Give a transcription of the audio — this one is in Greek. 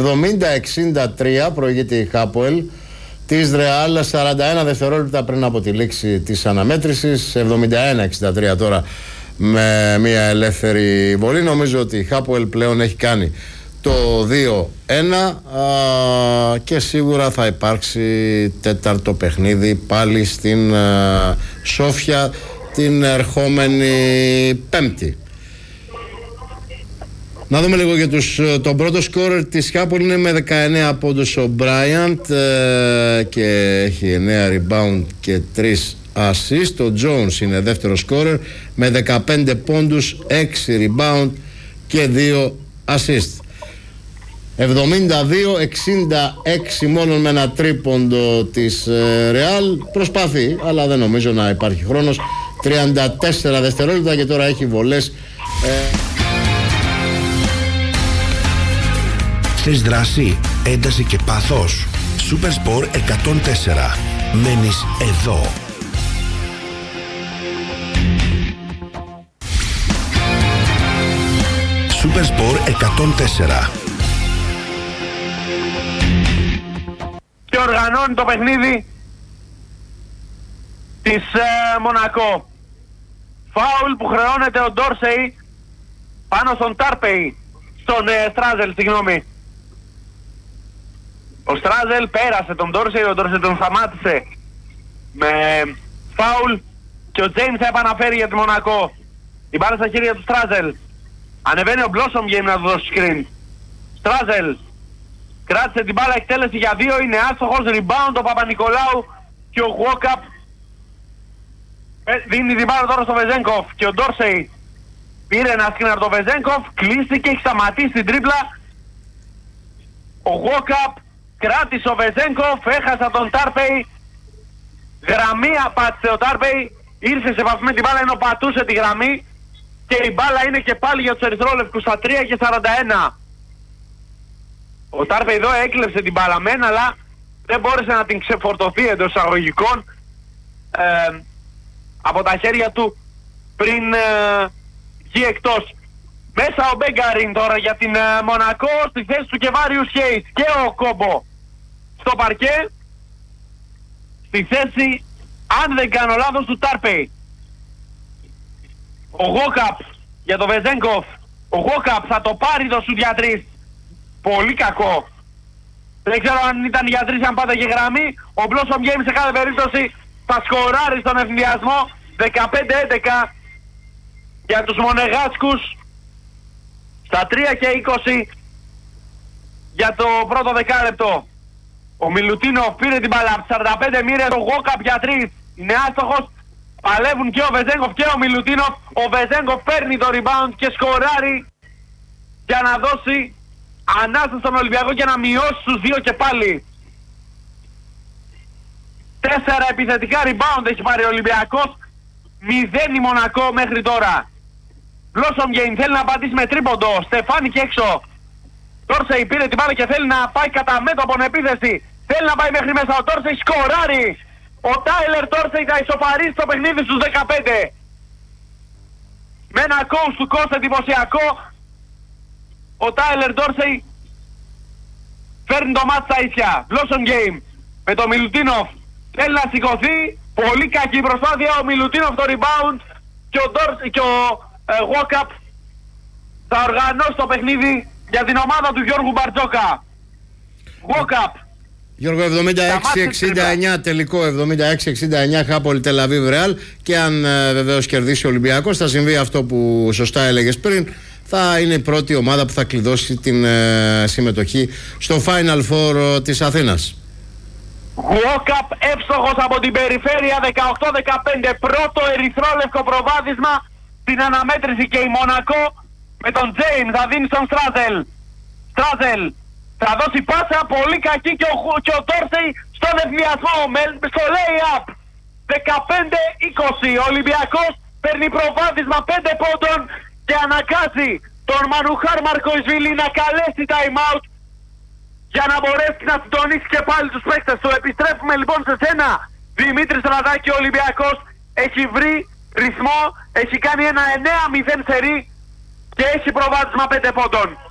70-63 προηγείται η Χάποελ της Ρεάλ 41 δευτερόλεπτα πριν από τη λήξη της αναμέτρησης. 71-63 τώρα με μια ελεύθερη βολή. Νομίζω ότι η Χάποελ πλέον έχει κάνει το 2-1 και σίγουρα θα υπάρξει τέταρτο παιχνίδι πάλι στην Σόφια την ερχόμενη Πέμπτη. Να δούμε λίγο για τον πρώτο σκόρερ της Χάποελ. Είναι με 19 πόντους ο Μπράιαντ και έχει 9 rebound και 3 assist. Ο Jones είναι δεύτερο σκόρερ με 15 πόντους, 6 rebound και 2 assist. 72-66 μόνο με ένα τρίποντο της Ρεάλ. Προσπαθεί, αλλά δεν νομίζω να υπάρχει χρόνος. 34 δευτερόλεπτα και τώρα έχει βολές. Θες δράση, ένταση και πάθος? Supersport 104. Μένεις εδώ. Supersport 104. Και οργανώνει το παιχνίδι της Μονακό. Φάουλ που χρεώνεται ο Ντόρσεϊ πάνω στον Τάρπεϊ, στον Στράζελ, συγγνώμη. Ο Στράζελ πέρασε τον Ντόρσεϊ, ο Ντόρσεϊ τον σταμάτησε με φάουλ και ο Τζέιμς θα επαναφέρει για τη Μονακό. Η μπάλα στα χέρια του Στράζελ. Ανεβαίνει ο Μπλόσομ για να του δώσει screen. Στράζελ κράτησε την μπάλα, εκτέλεση για 2, είναι άστοχος, rebound ο Παπα-Νικολάου και ο Γουόκαπ δίνει την μπάλα τώρα στο Βεζένκοφ και ο Ντόρσεϊ πήρε ένα screen από το Βεζένκοφ, κλείστηκε, έχει σταματήσει την τρίπλα. Ο Γουόκαπ κράτησε ο Βεζένκοφ, έχασε τον Τάρπεϊ, γραμμή απάτησε ο Τάρπεϊ, ήρθε σε επαφή με την μπάλα ενώ πατούσε τη γραμμή και η μπάλα είναι και πάλι για τους ερυθρόλευκους στα 3:41. Ο Τάρπεϊ εδώ έκλεψε την μπάλα μεν, αλλά δεν μπόρεσε να την ξεφορτωθεί εντός εισαγωγικών από τα χέρια του πριν βγει εκτός. Μέσα ο Μπέγκαριν τώρα για την Μονακό, στη θέση του Κεβάριους Χέις και ο Κόμπο στο παρκέ, στη θέση, αν δεν κάνω λάθος, του Τάρπεϊ. Ο Γουόκαπ για το Βεζένκοφ. Ο Γουόκαπ θα το πάρει το σουτ για 3. Πολύ κακό. Δεν ξέρω αν ήταν για 3 αν πάτε και γραμμή. Ο Blossom Games σε κάθε περίπτωση θα σκοράρει στον ευθυνδιασμό. 15-11 για τους Μονεγάσκους. Στα 3:20 για το πρώτο δεκάλεπτο. Ο Μιλουτίνοφ πήρε την μπάλα από 45 μοίρες. Ο Γουόκαπ για 3 είναι άστοχος. Παλεύουν και ο Βεζένκοφ και ο Μιλουτίνοφ. Ο Βεζένκοφ παίρνει το rebound και σκοράρει για να δώσει ανάσταση στον Ολυμπιακό και να μειώσει τους 2 και πάλι. 4 επιθετικά rebound έχει πάρει ο Ολυμπιακός. 0 η Μονακό μέχρι τώρα. Blossom Game θέλει να πατήσει με τρίποντο. Στεφάνι και έξω. Τόρσεϊ πήρε την μπάλα και θέλει να πάει κατά μέτωπον επίθεση. Θέλει να πάει μέχρι μέσα. Ο Τόρσεϊ σκοράρει. Ο Τάιλερ Τόρσεϊ θα ισοφαρίσει το παιχνίδι στους 15. Με ένα coast του coast εντυπωσιακό. Ο Τάιλερ Τόρσεϊ φέρνει το μάτς στα ίσια. Blossom Game με το Μιλουτίνοφ. Θέλει να σηκωθεί. Πολύ κακή προσπάθεια. Ο Μιλουτίνοφ το rebound. Και ο Γουόκαπ θα οργανώσει το παιχνίδι για την ομάδα του Γιώργου Μπαρτζόκα. Γουόκαπ. Γιώργο, 76-69 τελικό, 76-69 Χάποελ Τελαβίβ Ρεάλ. Και αν βεβαίως κερδίσει ο Ολυμπιακός, θα συμβεί αυτό που σωστά έλεγες πριν. Θα είναι η πρώτη ομάδα που θα κλειδώσει την συμμετοχή στο Final Four της Αθήνας. Γουόκαπ εύστοχος από την περιφέρεια, 18-15. Πρώτο ερυθρόλευκο προβάδισμα στην αναμέτρηση και η Μονακό με τον Τζέιμ θα δίνει στον Στράζελ. Στράζελ θα δώσει πάσα, πολύ κακή και ο Τόρσεϊ στον ευθυνδιασμό στο lay-up. 15-20. Ο Ολυμπιακός παίρνει προβάδισμα 5 πόντων και αναγκάζει τον Μανουχάρ Μαρκοϊσβίλη να καλέσει time out για να μπορέσει να συντονίσει και πάλι τους παίκτες του. Επιστρέφουμε λοιπόν σε σένα, Δημήτρη Στραδάκη. Ο Ολυμπιακός έχει βρει ρυθμό, έχει κάνει ένα 9-0 σερί και έχει προβάδισμα 5 πόντων.